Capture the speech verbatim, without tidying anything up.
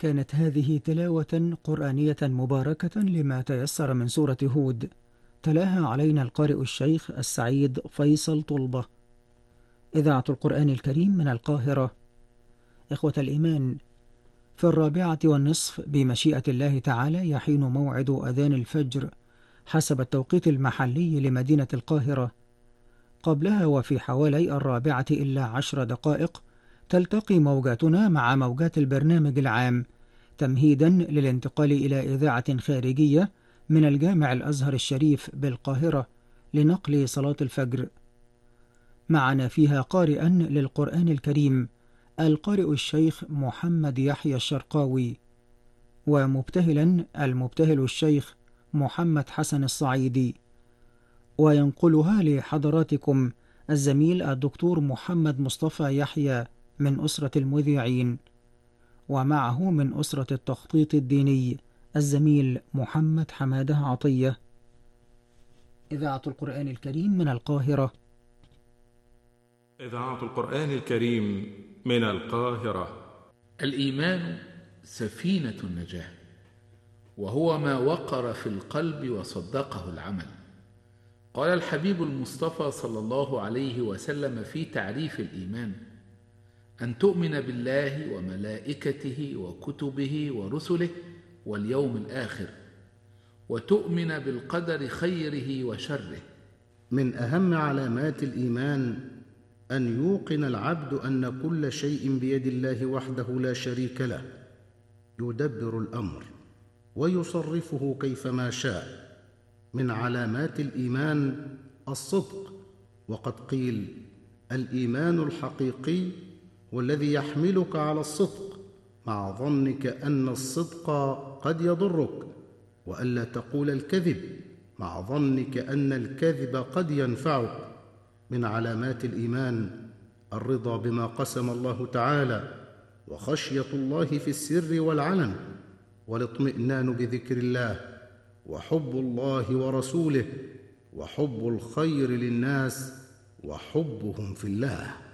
كانت هذه تلاوة قرآنية مباركة لما تيسر من سورة هود، تلاها علينا القارئ الشيخ السعيد فيصل طلبة. إذاعة القرآن الكريم من القاهرة. إخوة الإيمان، في الرابعة والنصف بمشيئة الله تعالى يحين موعد أذان الفجر حسب التوقيت المحلي لمدينة القاهرة. قبلها وفي حوالي الرابعة إلا عشر دقائق تلتقي موجاتنا مع موجات البرنامج العام تمهيدا للانتقال إلى إذاعة خارجية من الجامع الأزهر الشريف بالقاهرة لنقل صلاة الفجر. معنا فيها قارئا للقرآن الكريم القارئ الشيخ محمد يحيى الشرقاوي، ومبتهلا المبتهل الشيخ محمد حسن الصعيدي، وينقلها لحضراتكم الزميل الدكتور محمد مصطفى يحيى من أسرة المذيعين، ومعه من أسرة التخطيط الديني الزميل محمد حماده عطية. إذاعة القرآن الكريم من القاهرة. إذاعة القرآن الكريم من القاهرة. الإيمان سفينة النجاة، وهو ما وقر في القلب وصدقه العمل. قال الحبيب المصطفى صلى الله عليه وسلم في تعريف الإيمان: أن تؤمن بالله وملائكته وكتبه ورسله واليوم الآخر، وتؤمن بالقدر خيره وشره. من أهم علامات الإيمان أن يوقن العبد أن كل شيء بيد الله وحده لا شريك له، يدبر الأمر ويصرفه كيفما شاء. من علامات الإيمان الصدق، وقد قيل: الإيمان الحقيقي والذي يحملك على الصدق، مع ظنك أن الصدق قد يضرك، وألا تقول الكذب، مع ظنك أن الكذب قد ينفعك. من علامات الإيمان الرضا بما قسم الله تعالى، وخشية الله في السر والعلن، والاطمئنان بذكر الله، وحب الله ورسوله، وحب الخير للناس، وحبهم في الله.